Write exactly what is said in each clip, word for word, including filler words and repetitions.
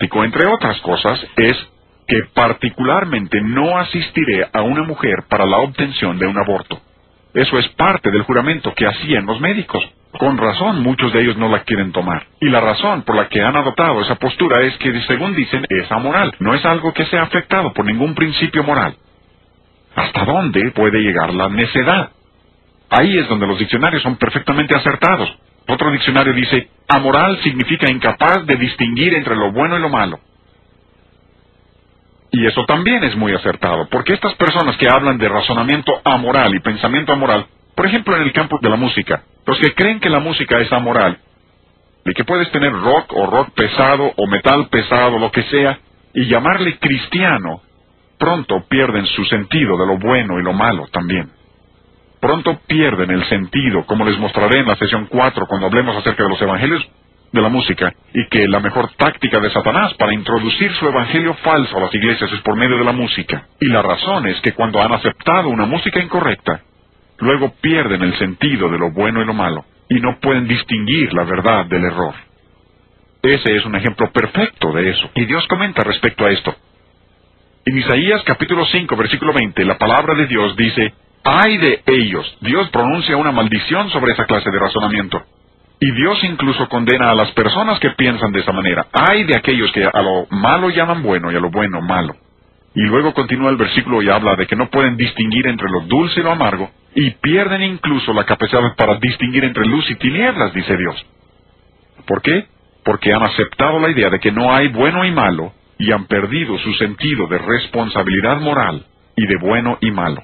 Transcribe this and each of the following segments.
específico, entre otras cosas, es que particularmente no asistiré a una mujer para la obtención de un aborto. Eso es parte del juramento que hacían los médicos. Con razón, muchos de ellos no la quieren tomar. Y la razón por la que han adoptado esa postura es que, según dicen, es amoral. No es algo que sea afectado por ningún principio moral. ¿Hasta dónde puede llegar la necedad? Ahí es donde los diccionarios son perfectamente acertados. Otro diccionario dice, amoral significa incapaz de distinguir entre lo bueno y lo malo. Y eso también es muy acertado, porque estas personas que hablan de razonamiento amoral y pensamiento amoral, por ejemplo en el campo de la música, los que creen que la música es amoral, y que puedes tener rock o rock pesado o metal pesado, lo que sea, y llamarle cristiano, pronto pierden su sentido de lo bueno y lo malo también. Pronto pierden el sentido, como les mostraré en la sesión cuatro cuando hablemos acerca de los evangelios de la música, y que la mejor táctica de Satanás para introducir su evangelio falso a las iglesias es por medio de la música. Y la razón es que cuando han aceptado una música incorrecta, luego pierden el sentido de lo bueno y lo malo, y no pueden distinguir la verdad del error. Ese es un ejemplo perfecto de eso, y Dios comenta respecto a esto. En Isaías capítulo cinco, versículo veinte, la palabra de Dios dice, ¡ay de ellos! Dios pronuncia una maldición sobre esa clase de razonamiento. Y Dios incluso condena a las personas que piensan de esa manera. ¡Ay de aquellos que a lo malo llaman bueno y a lo bueno malo! Y luego continúa el versículo y habla de que no pueden distinguir entre lo dulce y lo amargo, y pierden incluso la capacidad para distinguir entre luz y tinieblas, dice Dios. ¿Por qué? Porque han aceptado la idea de que no hay bueno y malo, y han perdido su sentido de responsabilidad moral y de bueno y malo.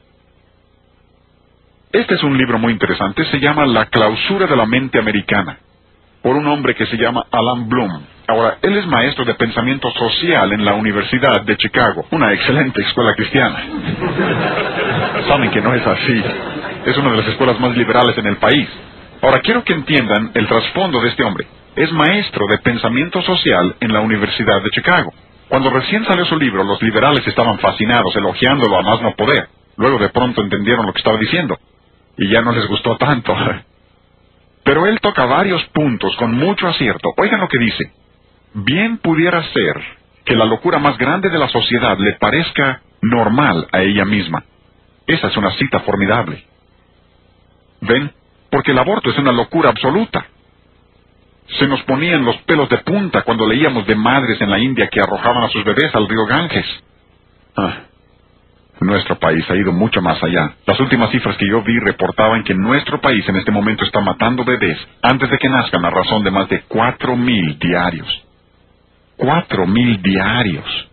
Este es un libro muy interesante, se llama La clausura de la mente americana, por un hombre que se llama Alan Bloom. Ahora, él es maestro de pensamiento social en la Universidad de Chicago, una excelente escuela cristiana. Saben que no es así. Es una de las escuelas más liberales en el país. Ahora, quiero que entiendan el trasfondo de este hombre. Es maestro de pensamiento social en la Universidad de Chicago. Cuando recién salió su libro, los liberales estaban fascinados, elogiándolo a más no poder. Luego de pronto entendieron lo que estaba diciendo, y ya no les gustó tanto. Pero él toca varios puntos con mucho acierto. Oigan lo que dice. Bien pudiera ser que la locura más grande de la sociedad le parezca normal a ella misma. Esa es una cita formidable. ¿Ven? Porque el aborto es una locura absoluta. Se nos ponían los pelos de punta cuando leíamos de madres en la India que arrojaban a sus bebés al río Ganges. Ah. Nuestro país ha ido mucho más allá. Las últimas cifras que yo vi reportaban que nuestro país en este momento está matando bebés antes de que nazcan a razón de más de cuatro mil diarios. Cuatro mil diarios.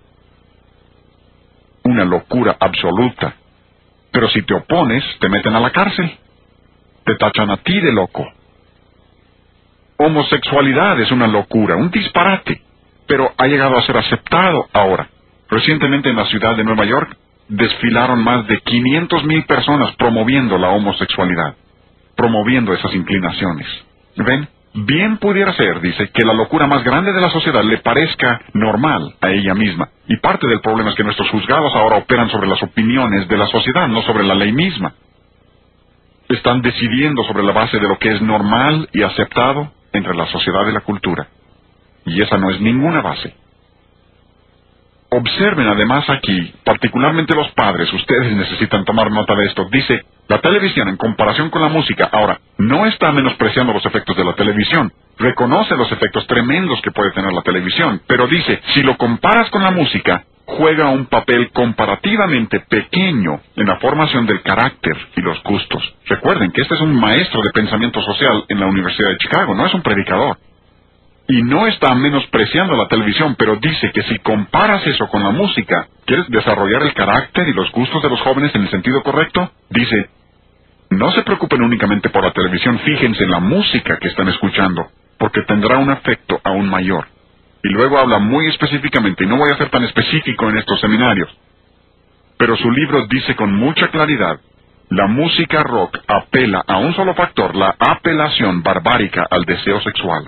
Una locura absoluta. Pero si te opones, te meten a la cárcel. Te tachan a ti de loco. Homosexualidad es una locura, un disparate, pero ha llegado a ser aceptado ahora. Recientemente en la ciudad de Nueva York, desfilaron más de quinientas mil personas promoviendo la homosexualidad, promoviendo esas inclinaciones. ¿Ven? Bien pudiera ser, dice, que la locura más grande de la sociedad le parezca normal a ella misma. Y parte del problema es que nuestros juzgados ahora operan sobre las opiniones de la sociedad, no sobre la ley misma. Están decidiendo sobre la base de lo que es normal y aceptado entre la sociedad y la cultura. Y esa no es ninguna base. Observen además aquí, particularmente los padres, ustedes necesitan tomar nota de esto. Dice, la televisión en comparación con la música, ahora, no está menospreciando los efectos de la televisión. Reconoce los efectos tremendos que puede tener la televisión, pero dice, si lo comparas con la música, juega un papel comparativamente pequeño en la formación del carácter y los gustos. Recuerden que este es un maestro de pensamiento social en la Universidad de Chicago, no es un predicador. Y no está menospreciando la televisión, pero dice que si comparas eso con la música, ¿quieres desarrollar el carácter y los gustos de los jóvenes en el sentido correcto? Dice, no se preocupen únicamente por la televisión, fíjense en la música que están escuchando, porque tendrá un efecto aún mayor. Y luego habla muy específicamente, y no voy a ser tan específico en estos seminarios, pero su libro dice con mucha claridad, la música rock apela a un solo factor, la apelación barbárica al deseo sexual.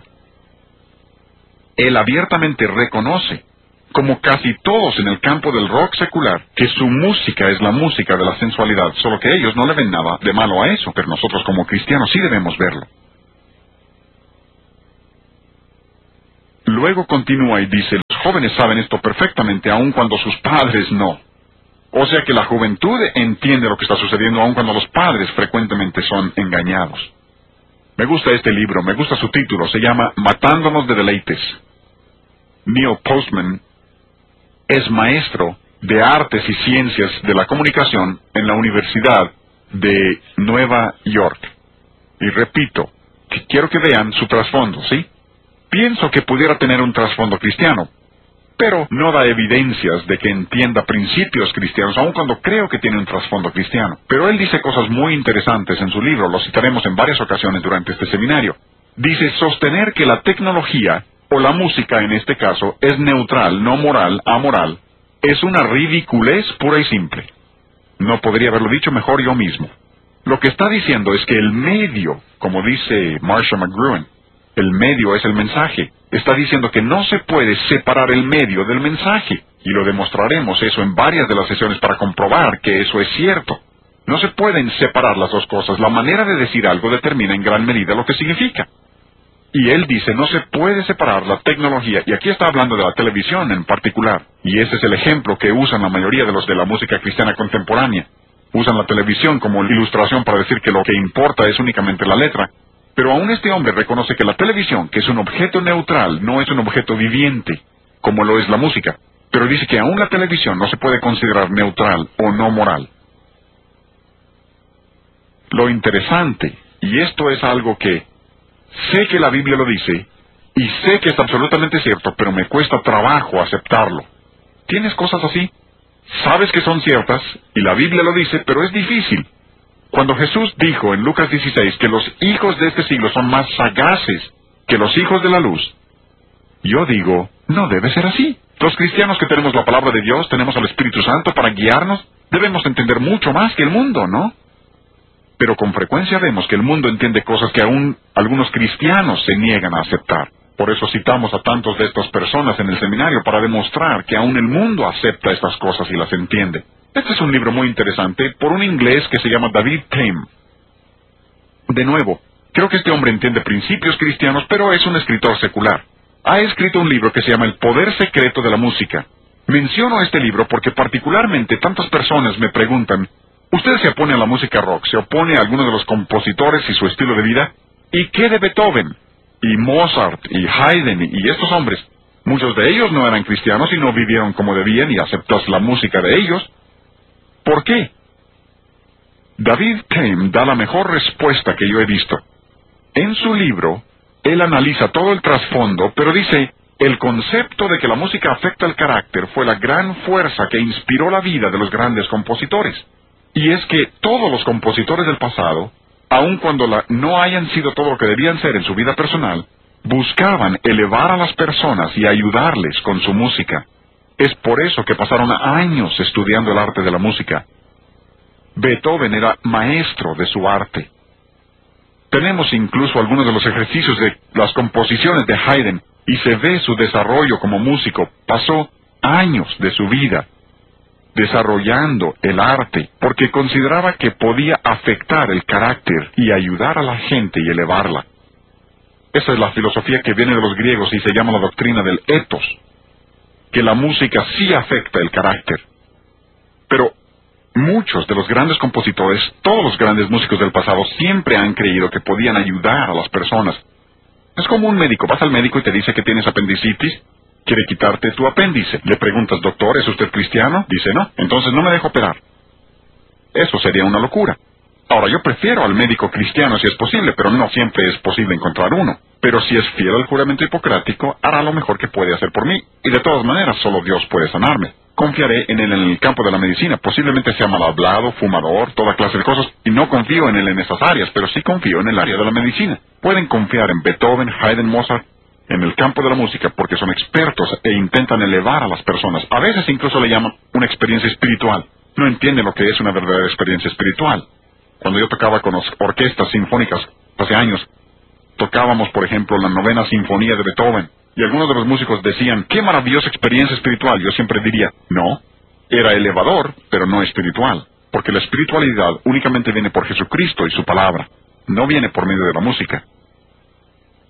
Él abiertamente reconoce, como casi todos en el campo del rock secular, que su música es la música de la sensualidad, solo que ellos no le ven nada de malo a eso, pero nosotros como cristianos sí debemos verlo. Luego continúa y dice, los jóvenes saben esto perfectamente, aun cuando sus padres no. O sea que la juventud entiende lo que está sucediendo, aun cuando los padres frecuentemente son engañados. Me gusta este libro, me gusta su título, se llama Matándonos de Deleites. Neil Postman es maestro de Artes y Ciencias de la Comunicación en la Universidad de Nueva York. Y repito, que quiero que vean su trasfondo, ¿sí? Pienso que pudiera tener un trasfondo cristiano, pero no da evidencias de que entienda principios cristianos, aun cuando creo que tiene un trasfondo cristiano. Pero él dice cosas muy interesantes en su libro, lo citaremos en varias ocasiones durante este seminario. Dice, sostener que la tecnología, o la música en este caso, es neutral, no moral, amoral, es una ridiculez pura y simple. No podría haberlo dicho mejor yo mismo. Lo que está diciendo es que el medio, como dice Marshall McLuhan, el medio es el mensaje. Está diciendo que no se puede separar el medio del mensaje. Y lo demostraremos eso en varias de las sesiones para comprobar que eso es cierto. No se pueden separar las dos cosas. La manera de decir algo determina en gran medida lo que significa. Y él dice, no se puede separar la tecnología, y aquí está hablando de la televisión en particular, y ese es el ejemplo que usan la mayoría de los de la música cristiana contemporánea. Usan la televisión como ilustración para decir que lo que importa es únicamente la letra. Pero aún este hombre reconoce que la televisión, que es un objeto neutral, no es un objeto viviente, como lo es la música. Pero dice que aún la televisión no se puede considerar neutral o no moral. Lo interesante, y esto es algo que sé que la Biblia lo dice, y sé que es absolutamente cierto, pero me cuesta trabajo aceptarlo. ¿Tienes cosas así? Sabes que son ciertas, y la Biblia lo dice, pero es difícil. Cuando Jesús dijo en Lucas dieciséis que los hijos de este siglo son más sagaces que los hijos de la luz, yo digo, no debe ser así. Los cristianos que tenemos la palabra de Dios, tenemos al Espíritu Santo para guiarnos, debemos entender mucho más que el mundo, ¿no? Pero con frecuencia vemos que el mundo entiende cosas que aún algunos cristianos se niegan a aceptar. Por eso citamos a tantos de estas personas en el seminario para demostrar que aún el mundo acepta estas cosas y las entiende. Este es un libro muy interesante por un inglés que se llama David Tame. De nuevo, creo que este hombre entiende principios cristianos, pero es un escritor secular. Ha escrito un libro que se llama El Poder Secreto de la Música. Menciono este libro porque particularmente tantas personas me preguntan, ¿usted se opone a la música rock? ¿Se opone a algunos de los compositores y su estilo de vida? ¿Y qué de Beethoven? Y Mozart, y Haydn, y estos hombres. Muchos de ellos no eran cristianos y no vivieron como debían y aceptas la música de ellos. ¿Por qué? David Tame da la mejor respuesta que yo he visto. En su libro, él analiza todo el trasfondo, pero dice, el concepto de que la música afecta el carácter fue la gran fuerza que inspiró la vida de los grandes compositores. Y es que todos los compositores del pasado, aun cuando la, no hayan sido todo lo que debían ser en su vida personal, buscaban elevar a las personas y ayudarles con su música. Es por eso que pasaron años estudiando el arte de la música. Beethoven era maestro de su arte. Tenemos incluso algunos de los ejercicios de las composiciones de Haydn, y se ve su desarrollo como músico. Pasó años de su vida desarrollando el arte, porque consideraba que podía afectar el carácter y ayudar a la gente y elevarla. Esa es la filosofía que viene de los griegos y se llama la doctrina del ethos, que la música sí afecta el carácter. Pero muchos de los grandes compositores, todos los grandes músicos del pasado, siempre han creído que podían ayudar a las personas. Es como un médico, vas al médico y te dice que tienes apendicitis, quiere quitarte tu apéndice. Le preguntas, doctor, ¿es usted cristiano? Dice, no, entonces no me dejo operar. Eso sería una locura. Ahora, yo prefiero al médico cristiano si es posible, pero no siempre es posible encontrar uno. Pero si es fiel al juramento hipocrático, hará lo mejor que puede hacer por mí. Y de todas maneras, solo Dios puede sanarme. Confiaré en él en el campo de la medicina. Posiblemente sea mal hablado, fumador, toda clase de cosas, y no confío en él en esas áreas, pero sí confío en el área de la medicina. Pueden confiar en Beethoven, Haydn, Mozart, en el campo de la música, porque son expertos e intentan elevar a las personas. A veces incluso le llaman una experiencia espiritual. No entienden lo que es una verdadera experiencia espiritual. Cuando yo tocaba con las orquestas sinfónicas hace años, tocábamos, por ejemplo, la novena sinfonía de Beethoven, y algunos de los músicos decían, ¡qué maravillosa experiencia espiritual! Yo siempre diría, no, era elevador, pero no espiritual, porque la espiritualidad únicamente viene por Jesucristo y su palabra, no viene por medio de la música.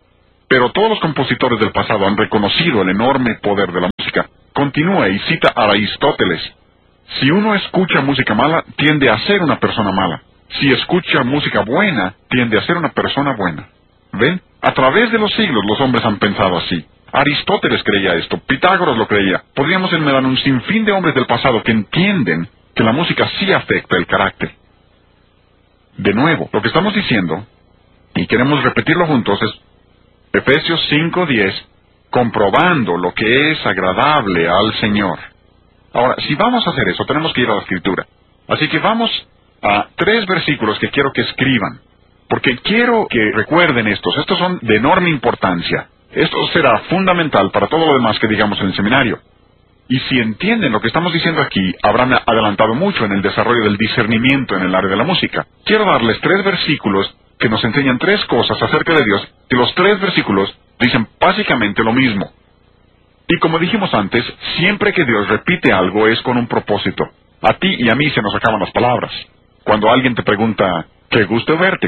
Pero todos los compositores del pasado han reconocido el enorme poder de la música. Continúa y cita a Aristóteles. Si uno escucha música mala, tiende a ser una persona mala. Si escucha música buena, tiende a ser una persona buena. ¿Ven? A través de los siglos los hombres han pensado así. Aristóteles creía esto, Pitágoras lo creía. Podríamos enumerar un sinfín de hombres del pasado que entienden que la música sí afecta el carácter. De nuevo, lo que estamos diciendo, y queremos repetirlo juntos, es Efesios cinco diez, comprobando lo que es agradable al Señor. Ahora, si vamos a hacer eso, tenemos que ir a la Escritura. Así que vamos a tres versículos que quiero que escriban, porque quiero que recuerden estos. Estos son de enorme importancia. Esto será fundamental para todo lo demás que digamos en el seminario. Y si entienden lo que estamos diciendo aquí, habrán adelantado mucho en el desarrollo del discernimiento en el área de la música. Quiero darles tres versículos que nos enseñan tres cosas acerca de Dios, y los tres versículos dicen básicamente lo mismo. Y como dijimos antes, siempre que Dios repite algo es con un propósito. A ti y a mí se nos acaban las palabras. Cuando alguien te pregunta, qué gusto verte.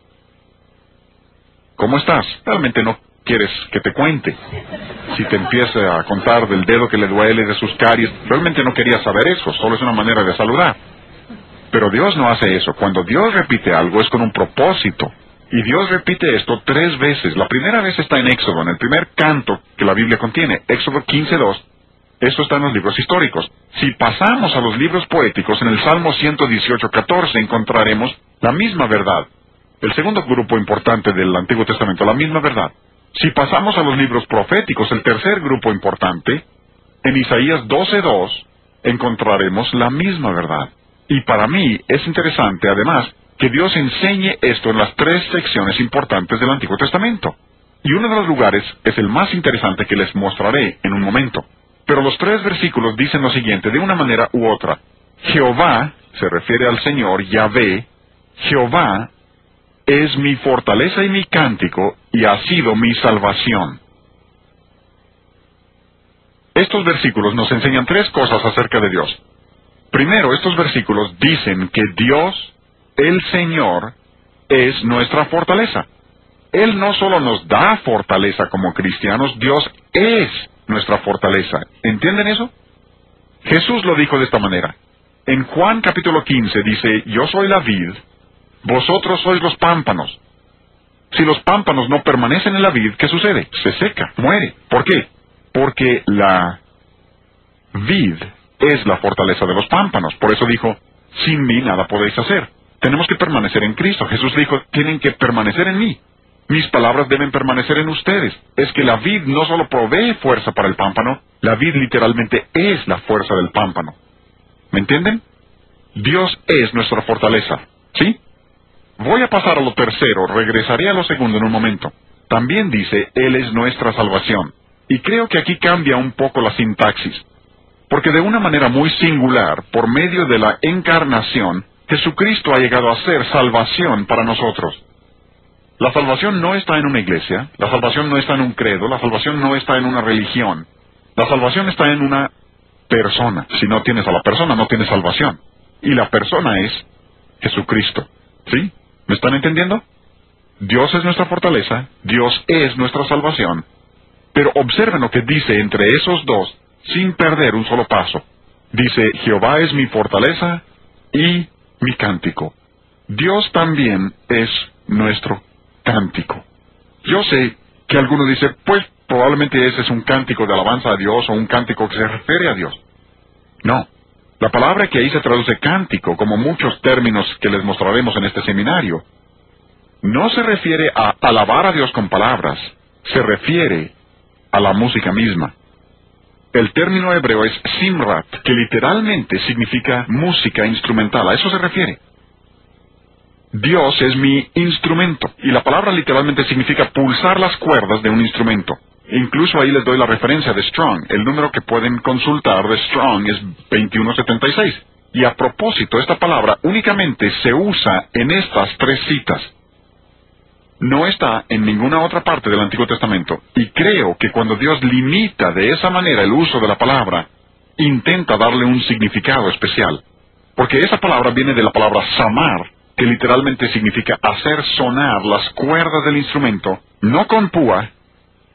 ¿Cómo estás? Realmente no quieres que te cuente. Si te empieza a contar del dedo que le duele, de sus caries, realmente no quería saber eso, solo es una manera de saludar. Pero Dios no hace eso. Cuando Dios repite algo es con un propósito. Y Dios repite esto tres veces. La primera vez está en Éxodo, en el primer canto que la Biblia contiene, Éxodo quince dos. Esto está en los libros históricos. Si pasamos a los libros poéticos, en el Salmo ciento dieciocho catorce encontraremos la misma verdad. El segundo grupo importante del Antiguo Testamento, la misma verdad. Si pasamos a los libros proféticos, el tercer grupo importante, en Isaías doce dos, encontraremos la misma verdad. Y para mí es interesante, además, que Dios enseñe esto en las tres secciones importantes del Antiguo Testamento. Y uno de los lugares es el más interesante que les mostraré en un momento. Pero los tres versículos dicen lo siguiente, de una manera u otra. Jehová, se refiere al Señor, Yahvé, Jehová es mi fortaleza y mi cántico, y ha sido mi salvación. Estos versículos nos enseñan tres cosas acerca de Dios. Primero, estos versículos dicen que Dios, el Señor, es nuestra fortaleza. Él no solo nos da fortaleza como cristianos, Dios es nuestra fortaleza. ¿Entienden eso? Jesús lo dijo de esta manera. En Juan capítulo quince dice, yo soy la vid, vosotros sois los pámpanos. Si los pámpanos no permanecen en la vid, ¿qué sucede? Se seca, muere. ¿Por qué? Porque la vid es la fortaleza de los pámpanos. Por eso dijo, sin mí nada podéis hacer. Tenemos que permanecer en Cristo. Jesús dijo, tienen que permanecer en mí. Mis palabras deben permanecer en ustedes. Es que la vid no solo provee fuerza para el pámpano, la vid literalmente es la fuerza del pámpano. ¿Me entienden? Dios es nuestra fortaleza. ¿Sí? Voy a pasar a lo tercero, regresaré a lo segundo en un momento. También dice, Él es nuestra salvación. Y creo que aquí cambia un poco la sintaxis. Porque de una manera muy singular, por medio de la encarnación, Jesucristo ha llegado a ser salvación para nosotros. La salvación no está en una iglesia, la salvación no está en un credo, la salvación no está en una religión. La salvación está en una persona. Si no tienes a la persona, no tienes salvación. Y la persona es Jesucristo. ¿Sí? ¿Me están entendiendo? Dios es nuestra fortaleza, Dios es nuestra salvación. Pero observen lo que dice entre esos dos, sin perder un solo paso. Dice, Jehová es mi fortaleza y mi cántico. Dios también es nuestro cántico. Yo sé que alguno dice, pues probablemente ese es un cántico de alabanza a Dios o un cántico que se refiere a Dios. No. La palabra que ahí se traduce cántico, como muchos términos que les mostraremos en este seminario, no se refiere a alabar a Dios con palabras, se refiere a la música misma. El término hebreo es simrat, que literalmente significa música instrumental, a eso se refiere. Dios es mi instrumento, y la palabra literalmente significa pulsar las cuerdas de un instrumento. Incluso ahí les doy la referencia de Strong. El número que pueden consultar de Strong es veintiuno setenta y seis. Y a propósito, esta palabra únicamente se usa en estas tres citas. No está en ninguna otra parte del Antiguo Testamento. Y creo que cuando Dios limita de esa manera el uso de la palabra, intenta darle un significado especial. Porque esa palabra viene de la palabra samar, que literalmente significa hacer sonar las cuerdas del instrumento, no con púa,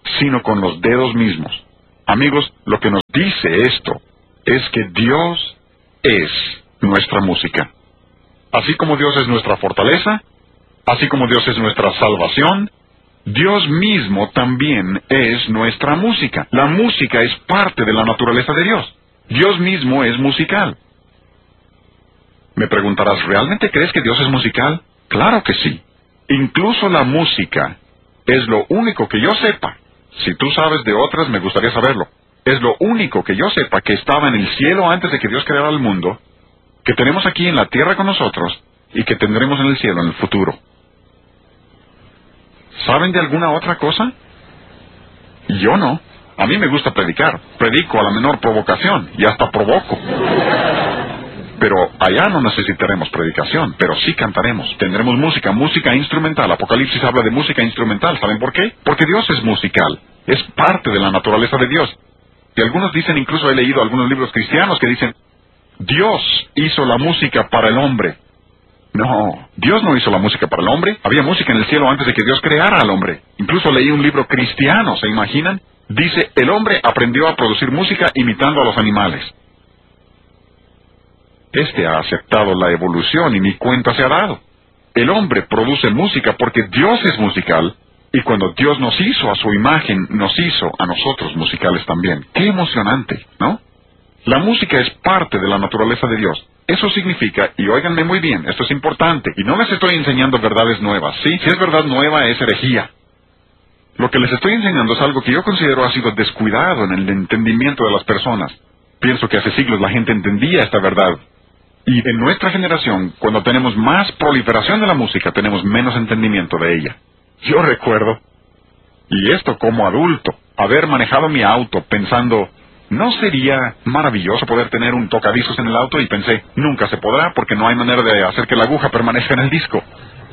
sino con los dedos mismos. Amigos, lo que nos dice esto es que Dios es nuestra música. Así como Dios es nuestra fortaleza, así como Dios es nuestra salvación, Dios mismo también es nuestra música. La música es parte de la naturaleza de Dios. Dios mismo es musical. Me preguntarás, ¿realmente crees que Dios es musical? Claro que sí. Incluso la música es lo único que yo sepa. Si tú sabes de otras, me gustaría saberlo. Es lo único que yo sepa que estaba en el cielo antes de que Dios creara el mundo, que tenemos aquí en la tierra con nosotros y que tendremos en el cielo en el futuro. ¿Saben de alguna otra cosa? Yo no. A mí me gusta predicar. Predico a la menor provocación y hasta provoco. Pero allá no necesitaremos predicación, pero sí cantaremos. Tendremos música, música instrumental. Apocalipsis habla de música instrumental. ¿Saben por qué? Porque Dios es musical. Es parte de la naturaleza de Dios. Y algunos dicen, incluso he leído algunos libros cristianos que dicen, Dios hizo la música para el hombre. No, Dios no hizo la música para el hombre. Había música en el cielo antes de que Dios creara al hombre. Incluso leí un libro cristiano, ¿se imaginan? Dice, el hombre aprendió a producir música imitando a los animales. Este ha aceptado la evolución y ni cuenta se ha dado. El hombre produce música porque Dios es musical, y cuando Dios nos hizo a su imagen, nos hizo a nosotros musicales también. ¡Qué emocionante!, ¿no? La música es parte de la naturaleza de Dios. Eso significa, y óiganme muy bien, esto es importante, y no les estoy enseñando verdades nuevas, ¿sí? Si es verdad nueva, es herejía. Lo que les estoy enseñando es algo que yo considero ha sido descuidado en el entendimiento de las personas. Pienso que hace siglos la gente entendía esta verdad. Y en nuestra generación, cuando tenemos más proliferación de la música, tenemos menos entendimiento de ella. Yo recuerdo, y esto como adulto, haber manejado mi auto pensando, ¿no sería maravilloso poder tener un tocadiscos en el auto? Y pensé, nunca se podrá porque no hay manera de hacer que la aguja permanezca en el disco.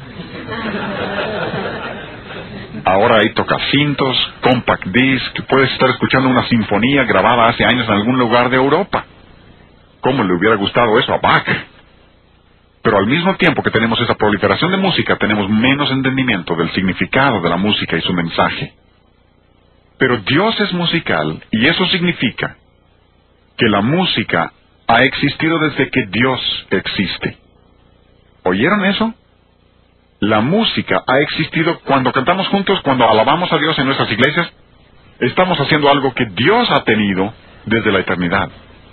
Ahora hay tocacintos, compact disc, puedes estar escuchando una sinfonía grabada hace años en algún lugar de Europa. ¿Cómo le hubiera gustado eso a Bach? Pero al mismo tiempo que tenemos esa proliferación de música, tenemos menos entendimiento del significado de la música y su mensaje. Pero Dios es musical, y eso significa que la música ha existido desde que Dios existe. ¿Oyeron eso? La música ha existido cuando cantamos juntos, cuando alabamos a Dios en nuestras iglesias. Estamos haciendo algo que Dios ha tenido desde la eternidad.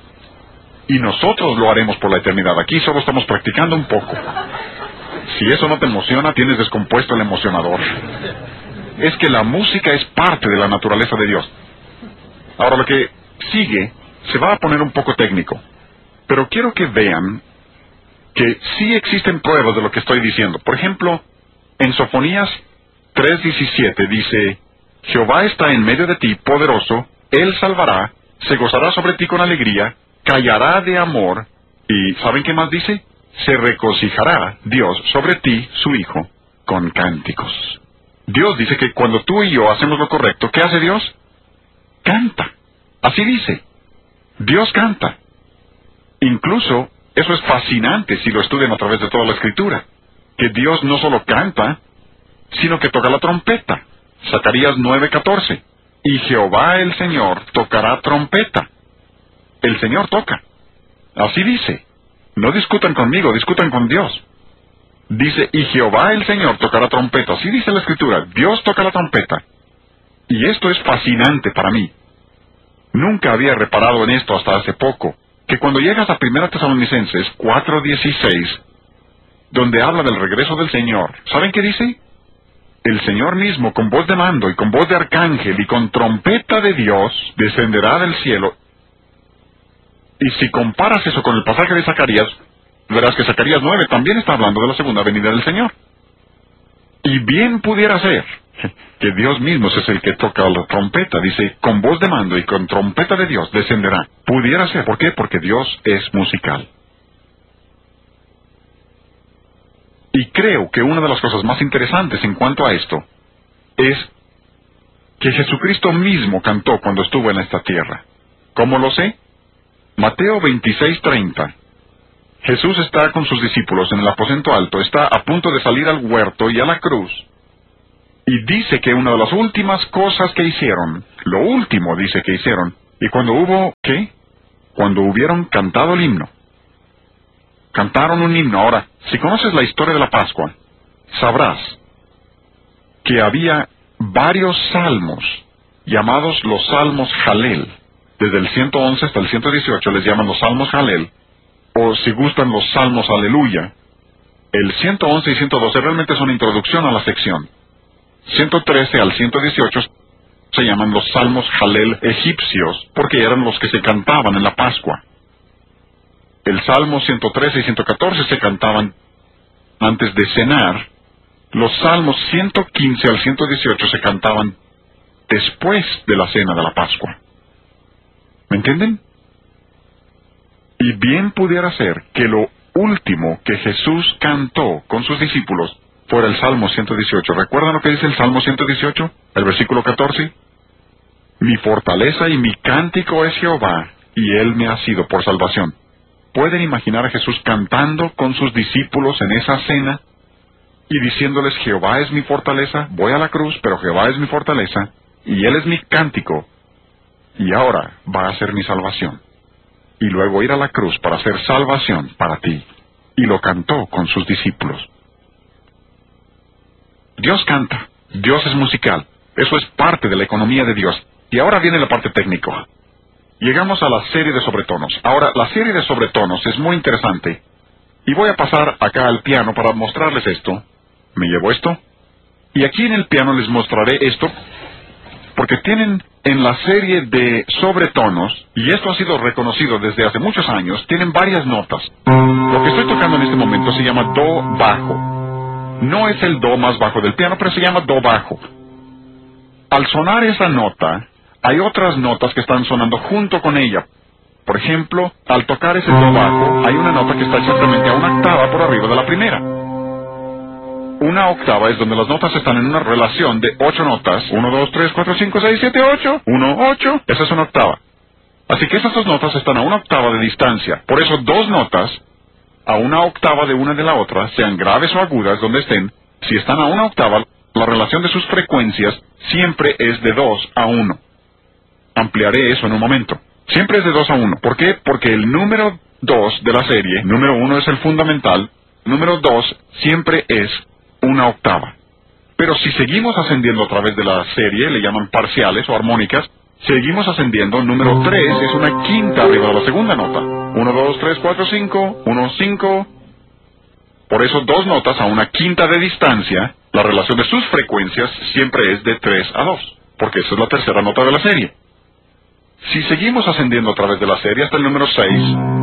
Y nosotros lo haremos por la eternidad. Aquí solo estamos practicando un poco. Si eso no te emociona, tienes descompuesto el emocionador. Es que la música es parte de la naturaleza de Dios. Ahora lo que sigue se va a poner un poco técnico, pero quiero que vean que sí existen pruebas de lo que estoy diciendo. Por ejemplo, en Sofonías tres diecisiete dice, Jehová está en medio de ti, poderoso, Él salvará, se gozará sobre ti con alegría, callará de amor, y ¿saben qué más dice? Se regocijará Dios sobre ti, su Hijo, con cánticos. Dios dice que cuando tú y yo hacemos lo correcto, ¿qué hace Dios? Canta. Así dice. Dios canta. Incluso, eso es fascinante si lo estudian a través de toda la Escritura, que Dios no solo canta, sino que toca la trompeta. Zacarías nueve catorce. Y Jehová el Señor tocará trompeta. El Señor toca. Así dice. No discutan conmigo, discutan con Dios. Dice, y Jehová el Señor tocará trompeta. Así dice la Escritura, Dios toca la trompeta. Y esto es fascinante para mí. Nunca había reparado en esto hasta hace poco, que cuando llegas a Primera Tesalonicenses cuatro dieciséis, donde habla del regreso del Señor, ¿saben qué dice? El Señor mismo, con voz de mando y con voz de arcángel y con trompeta de Dios, descenderá del cielo. Y si comparas eso con el pasaje de Zacarías, verás que Zacarías nueve también está hablando de la segunda venida del Señor. Y bien pudiera ser que Dios mismo es el que toca la trompeta. Dice, con voz de mando y con trompeta de Dios descenderá. Pudiera ser. ¿Por qué? Porque Dios es musical. Y creo que una de las cosas más interesantes en cuanto a esto es que Jesucristo mismo cantó cuando estuvo en esta tierra. ¿Cómo lo sé? Mateo veintiséis treinta. Jesús está con sus discípulos en el aposento alto, está a punto de salir al huerto y a la cruz. Y dice que una de las últimas cosas que hicieron, lo último dice que hicieron, y cuando hubo, ¿qué? Cuando hubieron cantado el himno. Cantaron un himno. Ahora, si conoces la historia de la Pascua, sabrás que había varios salmos, llamados los salmos Jalel. Desde el ciento once hasta el ciento dieciocho les llaman los salmos Jalel, o si gustan los salmos Aleluya. El ciento once y ciento doce realmente son introducción a la sección. ciento trece al ciento dieciocho se llaman los salmos Jalel egipcios, porque eran los que se cantaban en la Pascua. El salmo ciento trece y ciento catorce se cantaban antes de cenar. Los salmos ciento quince al ciento dieciocho se cantaban después de la cena de la Pascua. ¿Me entienden? Y bien pudiera ser que lo último que Jesús cantó con sus discípulos fuera el Salmo ciento dieciocho. ¿Recuerdan lo que dice el Salmo ciento dieciocho? El versículo catorce. Mi fortaleza y mi cántico es Jehová, y Él me ha sido por salvación. ¿Pueden imaginar a Jesús cantando con sus discípulos en esa cena y diciéndoles, Jehová es mi fortaleza, voy a la cruz, pero Jehová es mi fortaleza, y Él es mi cántico, y ahora va a ser mi salvación? Y luego ir a la cruz para hacer salvación para ti. Y lo cantó con sus discípulos. Dios canta, Dios es musical, eso es parte de la economía de Dios. Y ahora viene la parte técnica. Llegamos a la serie de sobretonos. Ahora, la serie de sobretonos es muy interesante. Y voy a pasar acá al piano para mostrarles esto. Me llevo esto. Y aquí en el piano les mostraré esto, porque tienen en la serie de sobretonos, y esto ha sido reconocido desde hace muchos años, tienen varias notas. Lo que estoy tocando en este momento se llama do bajo. No es el do más bajo del piano, pero se llama do bajo. Al sonar esa nota, hay otras notas que están sonando junto con ella. Por ejemplo, al tocar ese do bajo, hay una nota que está exactamente a una octava por arriba de la primera. Una octava es donde las notas están en una relación de ocho notas. Uno, dos, tres, cuatro, cinco, seis, siete, ocho. Uno, ocho. Esa es una octava. Así que esas dos notas están a una octava de distancia. Por eso dos notas a una octava de una de la otra, sean graves o agudas donde estén, si están a una octava, la relación de sus frecuencias siempre es de dos a uno. Ampliaré eso en un momento. Siempre es de dos a uno. ¿Por qué? Porque el número dos de la serie, número uno es el fundamental, número dos siempre es una octava. Pero si seguimos ascendiendo a través de la serie, le llaman parciales o armónicas, seguimos ascendiendo, número tres es una quinta arriba de la segunda nota. uno, dos, tres, cuatro, cinco, uno, cinco. Por eso dos notas a una quinta de distancia, la relación de sus frecuencias siempre es de tres a dos, porque esa es la tercera nota de la serie. Si seguimos ascendiendo a través de la serie hasta el número seis,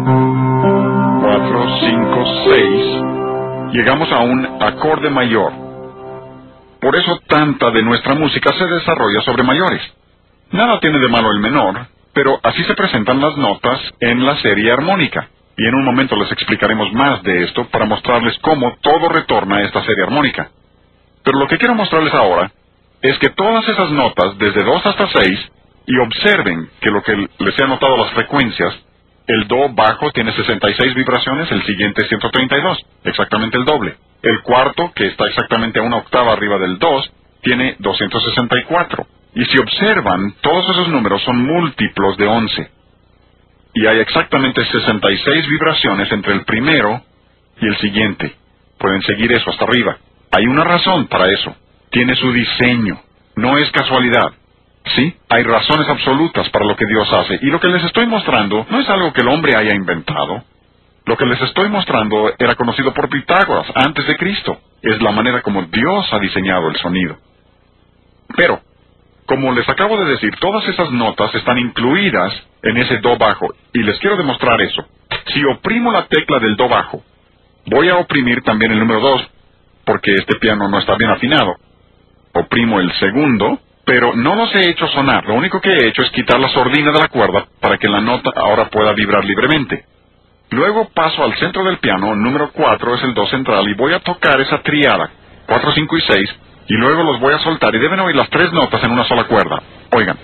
cuatro, cinco, seis, llegamos a un acorde mayor. Por eso tanta de nuestra música se desarrolla sobre mayores. Nada tiene de malo el menor, pero así se presentan las notas en la serie armónica. Y en un momento les explicaremos más de esto para mostrarles cómo todo retorna a esta serie armónica. Pero lo que quiero mostrarles ahora es que todas esas notas, desde dos hasta seis, y observen que lo que les he anotado las frecuencias, el do bajo tiene sesenta y seis vibraciones, el siguiente ciento treinta y dos, exactamente el doble. El cuarto, que está exactamente a una octava arriba del dos, tiene doscientos sesenta y cuatro. Y si observan, todos esos números son múltiplos de once. Y hay exactamente sesenta y seis vibraciones entre el primero y el siguiente. Pueden seguir eso hasta arriba. Hay una razón para eso. Tiene su diseño. No es casualidad. Sí, hay razones absolutas para lo que Dios hace. Y lo que les estoy mostrando no es algo que el hombre haya inventado. Lo que les estoy mostrando era conocido por Pitágoras antes de Cristo. Es la manera como Dios ha diseñado el sonido. Pero, como les acabo de decir, todas esas notas están incluidas en ese do bajo. Y les quiero demostrar eso. Si oprimo la tecla del do bajo, voy a oprimir también el número dos, porque este piano no está bien afinado. Oprimo el segundo, pero no los he hecho sonar. Lo único que he hecho es quitar la sordina de la cuerda para que la nota ahora pueda vibrar libremente. Luego paso al centro del piano, número cuatro es el do central, y voy a tocar esa triada, cuatro, cinco y seis, y luego los voy a soltar, y deben oír las tres notas en una sola cuerda. Oigan.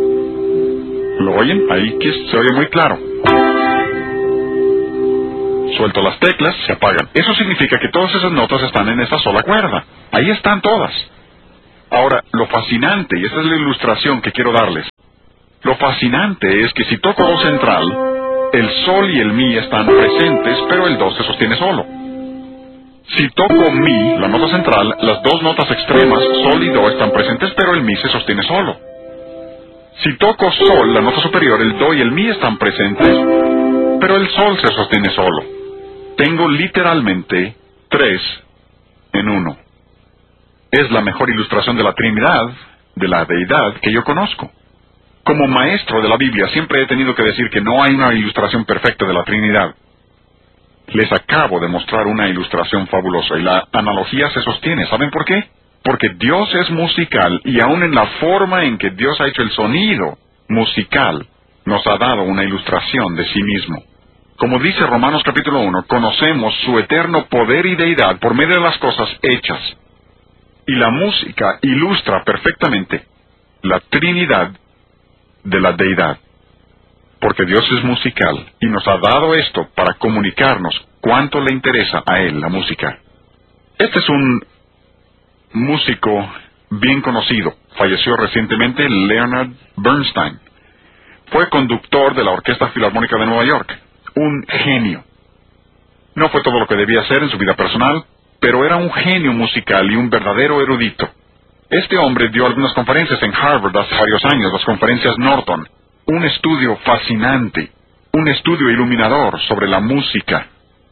¿Lo oyen? Ahí que se oye muy claro. Suelto las teclas, se apagan. Eso significa que todas esas notas están en esa sola cuerda. Ahí están todas. Ahora, lo fascinante, y esta es la ilustración que quiero darles, lo fascinante es que si toco do central, el sol y el mi están presentes, pero el do se sostiene solo. Si toco mi, la nota central, las dos notas extremas, sol y do, están presentes, pero el mi se sostiene solo. Si toco sol, la nota superior, el do y el mi están presentes, pero el sol se sostiene solo. Tengo literalmente tres en uno. Es la mejor ilustración de la Trinidad, de la deidad, que yo conozco. Como maestro de la Biblia, siempre he tenido que decir que no hay una ilustración perfecta de la Trinidad. Les acabo de mostrar una ilustración fabulosa, y la analogía se sostiene. ¿Saben por qué? Porque Dios es musical, y aún en la forma en que Dios ha hecho el sonido musical, nos ha dado una ilustración de sí mismo. Como dice Romanos capítulo uno, conocemos su eterno poder y deidad por medio de las cosas hechas. Y la música ilustra perfectamente la Trinidad de la deidad. Porque Dios es musical y nos ha dado esto para comunicarnos cuánto le interesa a Él la música. Este es un músico bien conocido. Falleció recientemente, Leonard Bernstein. Fue conductor de la Orquesta Filarmónica de Nueva York. Un genio. No fue todo lo que debía hacer en su vida personal, pero era un genio musical y un verdadero erudito. Este hombre dio algunas conferencias en Harvard hace varios años, las conferencias Norton. Un estudio fascinante, un estudio iluminador sobre la música.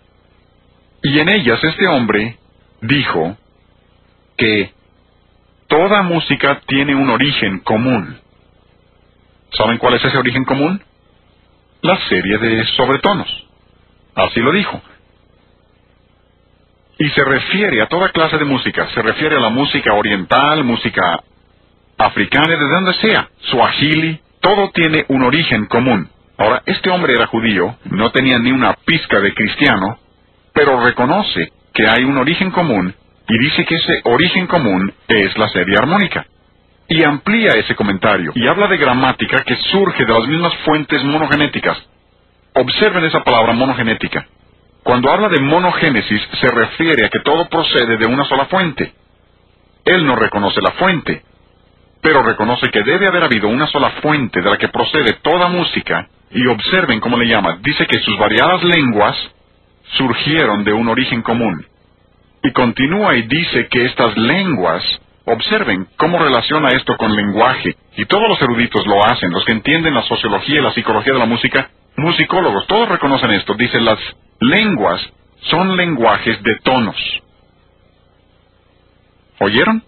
Y en ellas este hombre dijo que toda música tiene un origen común. ¿Saben cuál es ese origen común? La serie de sobretonos. Así lo dijo. Y se refiere a toda clase de música. Se refiere a la música oriental, música africana, de donde sea. Swahili, todo tiene un origen común. Ahora, este hombre era judío, no tenía ni una pizca de cristiano, pero reconoce que hay un origen común y dice que ese origen común es la serie armónica. Y amplía ese comentario y habla de gramática que surge de las mismas fuentes monogenéticas. Observen esa palabra monogenética. Cuando habla de monogénesis, se refiere a que todo procede de una sola fuente. Él no reconoce la fuente, pero reconoce que debe haber habido una sola fuente de la que procede toda música, y observen cómo le llama. Dice que sus variadas lenguas surgieron de un origen común. Y continúa y dice que estas lenguas, observen cómo relaciona esto con lenguaje, y todos los eruditos lo hacen, los que entienden la sociología y la psicología de la música, musicólogos, todos reconocen esto. Dice, las lenguas son lenguajes de tonos. ¿Oyeron?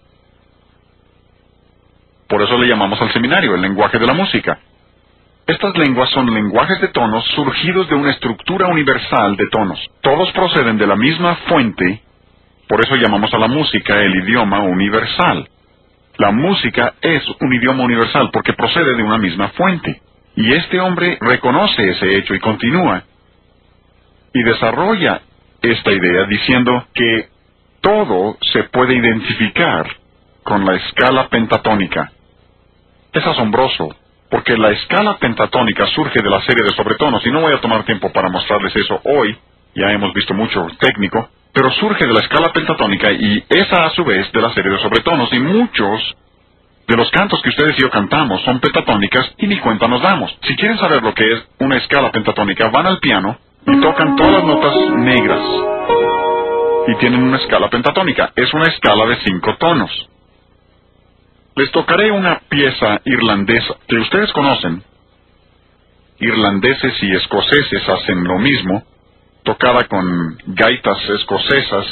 Por eso le llamamos al seminario el lenguaje de la música. Estas lenguas son lenguajes de tonos surgidos de una estructura universal de tonos. Todos proceden de la misma fuente, por eso llamamos a la música el idioma universal. La música es un idioma universal porque procede de una misma fuente. Y este hombre reconoce ese hecho y continúa y desarrolla esta idea diciendo que todo se puede identificar con la escala pentatónica. Es asombroso, porque la escala pentatónica surge de la serie de sobretonos, y no voy a tomar tiempo para mostrarles eso hoy, ya hemos visto mucho técnico, pero surge de la escala pentatónica y esa a su vez de la serie de sobretonos, y muchos de los cantos que ustedes y yo cantamos son pentatónicas y ni cuenta nos damos. Si quieren saber lo que es una escala pentatónica, van al piano y tocan todas las notas negras y tienen una escala pentatónica. Es una escala de cinco tonos. Les tocaré una pieza irlandesa que ustedes conocen. Irlandeses y escoceses hacen lo mismo, tocada con gaitas escocesas,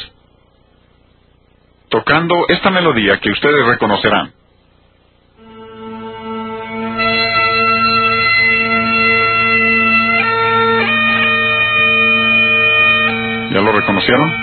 tocando esta melodía que ustedes reconocerán. ¿Ya lo reconocieron?